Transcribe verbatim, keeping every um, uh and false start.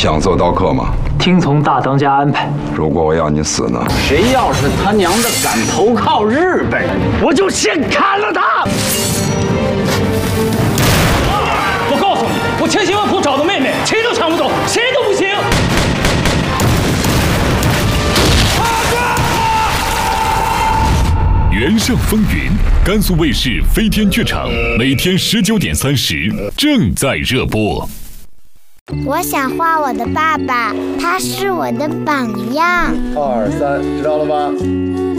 想做刀客吗？ 听从大当家安排。 如果我要你死呢？ 谁要是他娘的敢投靠日本人，我就先砍了他！ 我告诉你，我千辛万苦找的妹妹，谁都抢不走，谁都不行。 原上风云，甘肃卫视飞天剧场，每天十九点三十正在热播。 我想画我的爸爸，他是我的榜样。 二三，知道了吧？